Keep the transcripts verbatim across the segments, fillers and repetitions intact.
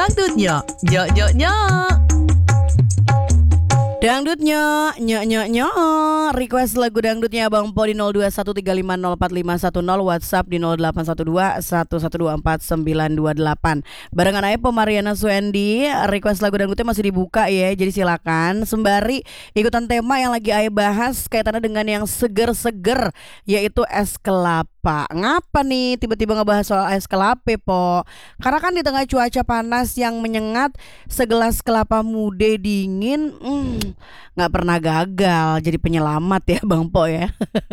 Dangdutnya, nyok nyok nyok. Dangdutnya, nyok nyok nyok. Request lagu dangdutnya Bang Po di nol dua satu tiga lima nol empat lima satu nol, WhatsApp di nol delapan satu dua satu satu dua empat sembilan dua delapan. Barengan aja Po Mariana Suendi. Request lagu dangdutnya masih dibuka ya, jadi silakan sembari ikutan tema yang lagi Ae bahas kaitannya dengan yang seger-seger, yaitu es kelapa. Ngapa nih tiba-tiba ngebahas soal es kelapa, Po? Karena kan di tengah cuaca panas yang menyengat, segelas kelapa muda dingin hmm, nggak pernah gagal jadi penyelamat ya Bang Po ya.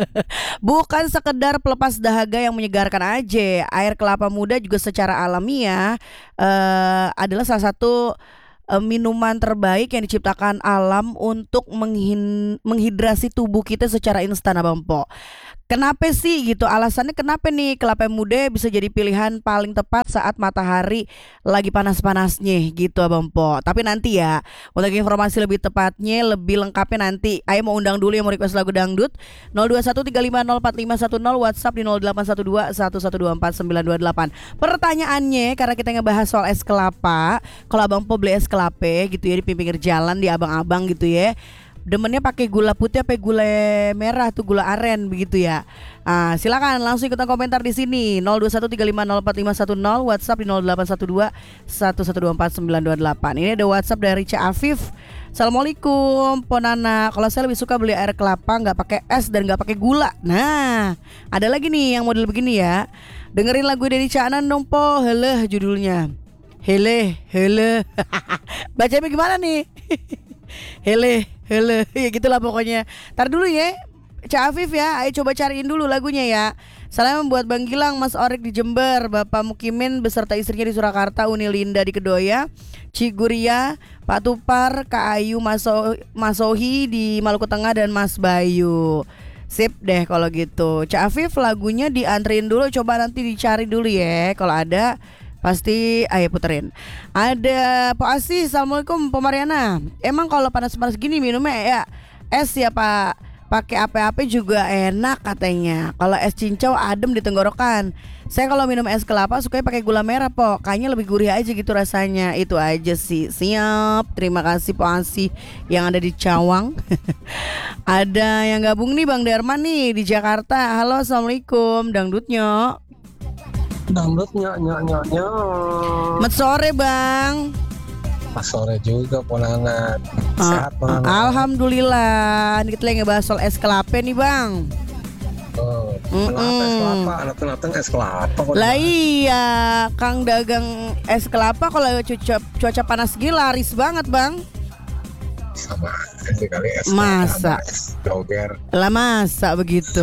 Bukan sekedar pelepas dahaga yang menyegarkan aja, air kelapa muda juga secara alamiah uh, adalah salah satu uh, minuman terbaik yang diciptakan alam untuk menghin- menghidrasi tubuh kita secara instan Abang Po. Kenapa sih gitu? Alasannya kenapa nih kelapa muda bisa jadi pilihan paling tepat saat matahari lagi panas-panasnya gitu Abang Po. Tapi nanti ya, untuk informasi lebih tepatnya, lebih lengkapnya nanti Ayo mau undang dulu yang mau request lagu dangdut nol dua satu tiga lima nol empat lima satu nol, WhatsApp di nol delapan satu dua satu satu dua empat sembilan dua delapan. Pertanyaannya, karena kita ngebahas soal es kelapa, kalau Abang Po beli es kelapa gitu ya di pinggir jalan, di abang-abang gitu ya, demennya pakai gula putih apa gula merah tuh, gula aren begitu ya. Ah, silakan langsung ikutan komentar di sini nol dua satu tiga lima nol empat lima satu nol, WhatsApp di nol delapan satu dua satu satu dua empat sembilan dua delapan. Ini ada WhatsApp dari Cak Afif. Assalamualaikum Ponana. Kalau saya lebih suka beli air kelapa nggak pakai es dan nggak pakai gula. Nah, ada lagi nih yang model begini ya. Dengerin lagu dari Cak Anan dong Po. Heleh judulnya. Hele, hele. Bacanya gimana nih? Hele, hele, ya gitulah pokoknya. Ntar dulu ya, Cak Afif ya, ayo coba cariin dulu lagunya ya. Salam buat Bang Gilang, Mas Orik di Jember, Bapak Mukimin beserta istrinya di Surakarta, Uni Linda di Kedoya, Ciguria, Pak Tupar, Kak Ayu, Maso, Masohi di Maluku Tengah, dan Mas Bayu. Sip deh kalau gitu. Cak Afif lagunya diantrin dulu, coba nanti dicari dulu ya. Kalau ada pasti ayo puterin. Ada Pak Asih, Assalamualaikum Pak Mariana. Emang kalau panas-panas gini minumnya ya es ya Pak, pakai apa-apa juga enak katanya. Kalau es cincau adem di tenggorokan. Saya kalau minum es kelapa sukanya pakai gula merah Po, kayaknya lebih gurih aja gitu rasanya. Itu aja sih. Siap, terima kasih Pak Asih yang ada di Cawang. Ada yang gabung nih Bang Darman nih di Jakarta. Halo, Assalamualaikum Dangdutnya. Dangdutnya nyok nyok nyok. Selamat sore Bang. Pas sore juga Ponana. Sehat Ponana. Alhamdulillah. Kita lagi ngebahas soal es kelapa nih Bang. Oh, kenapa es kelapa? Anak-anak es kelapa. Lah iya, Kang dagang es kelapa kalau cuaca, cuaca panas gini laris banget Bang. Sama aja kali es masa es doger. Lah masa begitu.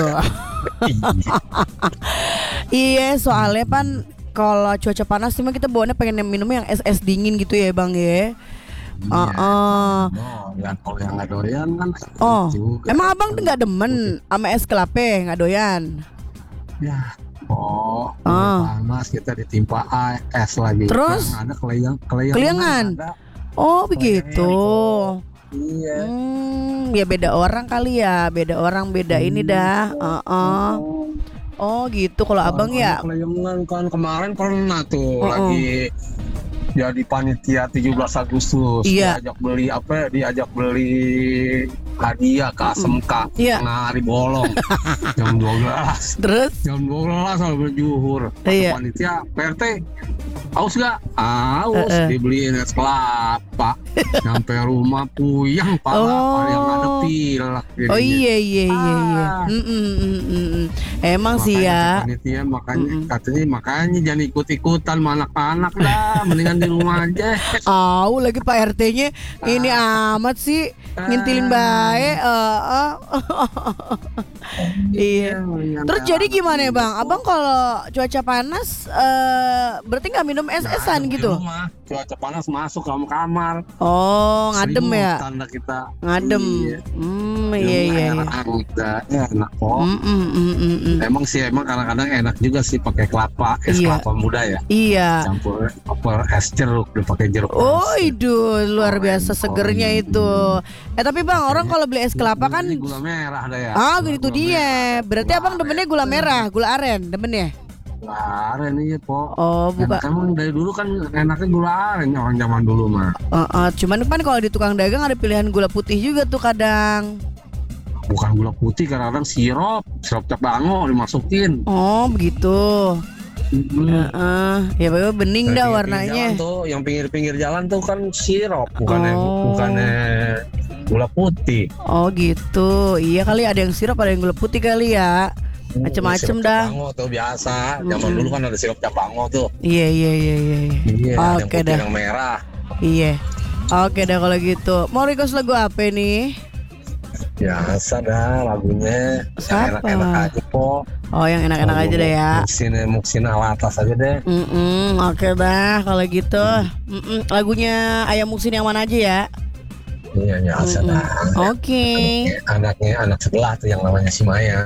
Iya, soalnya kan kalau cuaca panas cuma kita bawanya pengen minum yang es-es dingin gitu ya Bang ya. Iya, uh, uh. oh, yang kalau yang nggak doyan kan. Oh, juga. Emang Abang tuh nggak demen sama es kelapa, nggak doyan? Ya, oh, uh. panas kita ditimpa es lagi. Terus? Yang ada keleyang, keleyang Keliangan. Oh begitu. Iya. Hmm, ya beda orang kali ya, beda orang beda hmm. ini dah. Uh -uh. Oh gitu. Kalau Abang ya. Kelayangan kan kemarin pernah tuh uh -uh. lagi jadi panitia tujuh belas Agustus. Iya. Diajak beli apa? Diajak beli hadiah ke A S M K. Iya. Tengah hari bolong. Jam dua belas. Terus? Jam dua belas sampai berjuhur. Iya. Panitia, P R T aus gak? Aus, uh -uh. dibeliin es kelapa. Sampai rumah puyang pala, oh. yang ada pilek. Oh iya iya iya iya. Ah. Mm -mm, mm -mm. Emang makanya sih ya. Panitia makanya mm -mm. katanya makanya jangan ikut-ikutan sama anak-anak dah, mendingan di rumah aja. Oh, lagi Pak R T-nya ini ah. amat sih ngintilin bae. Uh, uh. Iya. Terus jadi gimana ya Bang? Abang kalau cuaca panas uh, berarti nggak minum es-esan nah, gitu? Cuaca panas masuk ke kamar. Oh, ngadem Selimut, ya? Tanda kita. Ngadem. Iya. Hmm, iya iya. Enak, enak, enak kok. Mm, mm, mm, mm, mm. Emang sih emang kadang-kadang enak juga sih pakai kelapa, es iya. kelapa muda ya. Iya. Campur apa es jeruk, udah pakai jeruk. Oh, itu luar biasa segernya itu. Eh tapi Bang, orang kalau beli es kelapa kan gula merah ada ya. Ah, gitu dia. Berarti Abang demennya gula merah, gula aren, demennya? Gula aren iya po. Oh, bukan. Emang dari dulu kan enaknya gula aren orang zaman dulu mah. Uh, uh, cuman kan kalau di tukang dagang ada pilihan gula putih juga tuh kadang. Bukan gula putih, kadang-kadang sirup, sirup cap bango dimasukin. Oh begitu. Hmm. Uh, uh, ya bapak bening dah warnanya. Jalan tuh, yang pinggir-pinggir jalan tuh kan sirup, bukannya Oh. bukannya gula putih. Oh gitu. Iya kali ada yang sirup, ada yang gula putih kali ya. Macem-macem Sirup dah. cap bango tuh biasa. Zaman Mm-mm. dulu kan ada sirup cap bango tuh. Iya iya iya iya. iya. Iya, ada yang Oke putih, dah. yang merah. Iya. Oke dah kalau gitu. Mau request lagu apa nih? Biasa dah lagunya. Yang Siapa? enak-enak aja po. Oh yang enak-enak aja deh ya. Muksin, muksin alatas aja deh. Mm-mm, oke dah kalau gitu. Mm-mm, lagunya Ayam Musin yang mana aja ya? Iya, biasa Mm-mm. dah. Oke. Anaknya anak sebelah tuh yang namanya si Maya.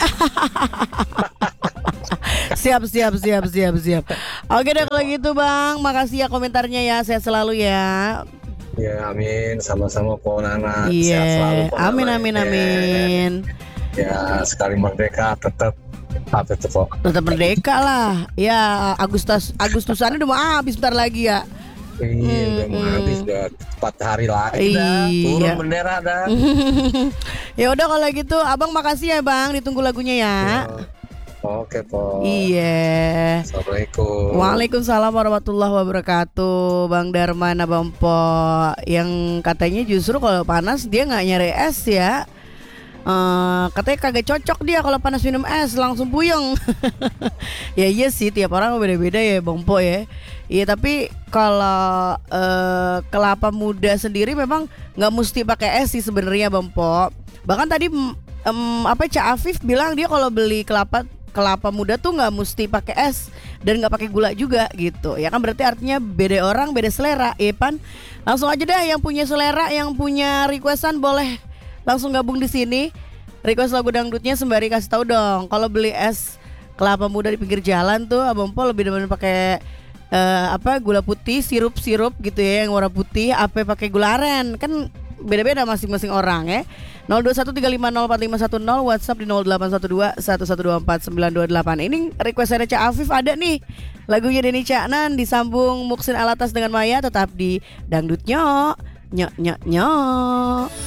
Siap siap siap siap siap. Oke deh kalau gitu Bang, makasih ya komentarnya ya. Sehat selalu ya. Ya amin, sama-sama po Nana. Sehat Iya. selalu, Po Amin Nana. amin Ya. amin. Ya sekali merdeka tetap apa itu po? Tetap merdeka lah. Ya Agustus Agustusan udah mau habis bentar lagi ya. Iya, udah mau Mm-mm. habis, udah empat hari lagi dah. Iya. Turun bendera dah. Ya udah kalau gitu Abang makasih ya Bang, ditunggu lagunya ya. Ya. Oke po. Iya. Assalamualaikum. Waalaikumsalam warahmatullahi wabarakatuh. Bang Darman Abang Po yang katanya justru kalau panas dia nggak nyari es ya. Eh, katanya kagak cocok dia kalau panas minum es, langsung puyeng. Ya iya sih, tiap orang beda-beda ya Bang Po ya. Iya tapi kalau eh, kelapa muda sendiri memang nggak mesti pakai es sih sebenarnya Bang Po. Bahkan tadi mm, em, apa Cak Afif bilang dia kalau beli kelapa kelapa muda tuh nggak mesti pakai es dan nggak pakai gula juga gitu. Ya kan berarti artinya beda orang beda selera, ya Pan. Langsung aja deh yang punya selera, yang punya requestan boleh langsung gabung di sini. Request lagu dangdutnya sembari kasih tahu dong. Kalau beli es kelapa muda di pinggir jalan tuh Abang Po lebih demen pakai eh, apa gula putih, sirup-sirup gitu ya yang warna putih, apa pakai gula aren. Kan beda-beda masing-masing orang ya. nol dua satu tiga lima nol empat lima satu nol, WhatsApp di nol delapan satu dua satu satu dua empat sembilan dua delapan. Ini requestannya Cak Afif ada nih. Lagunya Denny Caknan disambung Muksin Alatas dengan Maya, tetap di Dangdut Nyok. Nyok nyok nyok.